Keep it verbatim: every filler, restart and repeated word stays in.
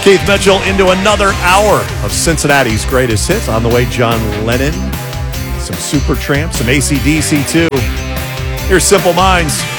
Keith Mitchell into another hour of Cincinnati's greatest hits. On the way, John Lennon, some Supertramp, some A C D C too. Here's Simple Minds.